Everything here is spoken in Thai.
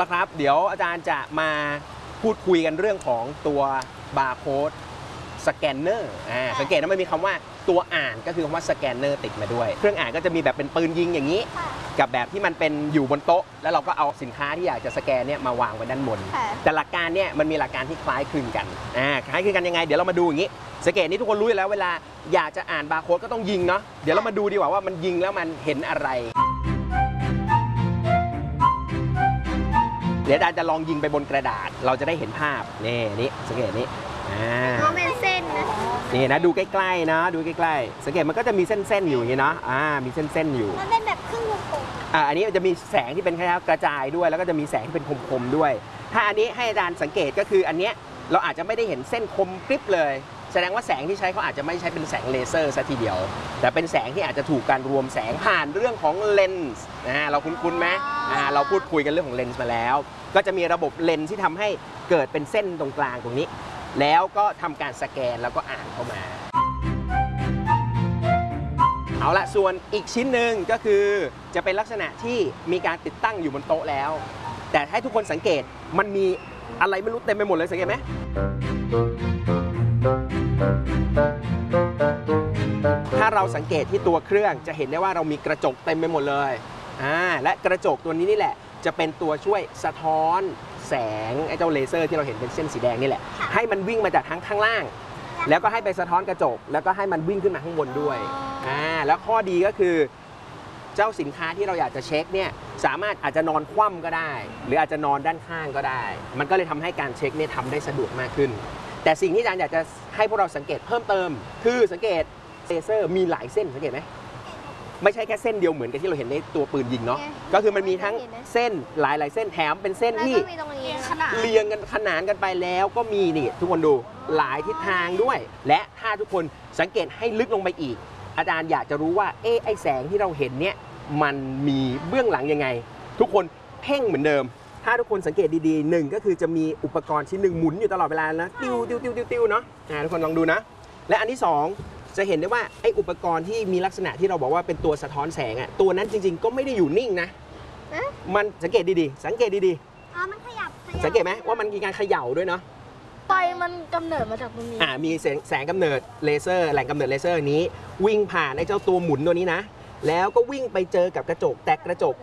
ละครับเดี๋ยวอาจารย์จะมาพูดคุยกันเรื่องของตัวบาร์โค้ดสแกนเนอร์สังเกตว่ามันมีคำว่าตัวอ่านก็คือคำว่าสแกนเนอร์ติดมาด้วยเครื่องอ่านก็จะมีแบบเป็นปืนยิงอย่างนี้กับแบบที่มันเป็นอยู่บนโต๊ะแล้วเราก็เอาสินค้าที่อยากจะสแกนเนี่ยมาวางไว้ด้านบนแต่หลักการเนี่ยมันมีหลักการที่คล้ายคลึงกันคล้ายคลึงกันยังไงเดี๋ยวเรามาดูอย่างนี้สังเกตนี้ทุกคนรู้อยู่แล้วเวลาอยากจะอ่านบาร์โค้ดก็ต้องยิงเนาะเดี๋ยวเรามาดูดีกว่ามันยิงแล้วมันเห็นอะไรเดี๋ยวอาจารย์จะลองยิงไปบนกระดาษเราจะได้เห็นภาพนี่สังเกตนี้มันเป็นเส้นนะนี่นะดูใกล้ๆนะดูใกล้ๆสังเกตมันก็จะมีเส้นๆอยู่อย่างนี้เนาะมีเส้นๆอยู่มันเป็นแบบครึ่งวงกลมอันนี้จะมีแสงที่เป็นคล้ายๆกระจายด้วยแล้วก็จะมีแสงที่เป็นคมๆด้วยถ้าอันนี้ให้อาจารย์สังเกตก็คืออันเนี้ยเราอาจจะไม่ได้เห็นเส้นคมกริบเลยแสดงว่าแสงที่ใช้เขาอาจจะไม่ใช้เป็นแสงเลเซอร์ซะทีเดียวแต่เป็นแสงที่อาจจะถูกการรวมแสงผ่านเรื่องของเลนส์เราคุ้นๆไหมเราพูดคุยกันเรื่องของเลนส์มาแล้วก็จะมีระบบเลนส์ที่ทำให้เกิดเป็นเส้นตรงกลางตรงนี้แล้วก็ทำการสแกนแล้วก็อ่านเข้ามาเอาละส่วนอีกชิ้นหนึ่งก็คือจะเป็นลักษณะที่มีการติดตั้งอยู่บนโต๊ะแล้วแต่ให้ทุกคนสังเกตมันมีอะไรไม่รู้เต็มไปหมดเลยสังเกตไหมถ้าเราสังเกตที่ตัวเครื่องจะเห็นได้ว่าเรามีกระจกเต็มไปหมดเลยและกระจกตัวนี้นี่แหละจะเป็นตัวช่วยสะท้อนแสงไอ้เจ้าเลเซอร์ที่เราเห็นเป็นเส้นสีแดงนี่แหละให้มันวิ่งมาจากทั้งข้างล่างแล้วก็ให้ไปสะท้อนกระจกแล้วก็ให้มันวิ่งขึ้นมาข้างบนด้วยแล้วข้อดีก็คือเจ้าสินค้าที่เราอยากจะเช็คเนี่ยสามารถอาจจะนอนคว่ำก็ได้หรืออาจจะนอนด้านข้างก็ได้มันก็เลยทำให้การเช็คเนี่ยทำได้สะดวกมากขึ้นแต่สิ่งที่อาจารย์อยากจะให้พวกเราสังเกตเพิ่มเติมคือสังเกตเลเซอร์มีหลายเส้นสังเกตไหมไม่ใช่แค่เส้นเดียวเหมือนกับที่เราเห็นในตัวปืนยิงเนาะก็คือมันมีทั้งเส้นหลายๆเส้นแถมเป็นเส้นที่เรียงกันขนานกันไปแล้วก็มีนี่ทุกคนดูหลายทิศทางด้วยและถ้าทุกคนสังเกตให้ลึกลงไปอีกอาจารย์อยากจะรู้ว่าไอ้แสงที่เราเห็นเนี่ยมันมีเบื้องหลังยังไงทุกคนเพ่งเหมือนเดิมถ้าทุกคนสังเกตดีๆหนึ่งก็คือจะมีอุปกรณ์ชิ้นหนึ่งหมุนอยู่ตลอดเวลานะติ้วติ้วติ้วติ้วเนาะทุกคนลองดูนะและอันที่2จะเห็นได้ว่าไอ้อุปกรณ์ที่มีลักษณะที่เราบอกว่าเป็นตัวสะท้อนแสงอ่ะตัวนั้นจริงๆก็ไม่ได้อยู่นิ่งนะมันสังเกตดีๆสังเกตดีๆมันขยับสังเกตไหมว่ามันมีการเขย่าด้วยเนาะไฟมันกำเนิดมาจากตรงนี้มีแสงกำเนิดเลเซอร์แหล่งกำเนิดเลเซอร์นี้วิ่งผ่านไอ้เจ้าตัวหมุนตัวนี้นะแล้วก็วิ่งไปเจอกับกระจกแต่กระจก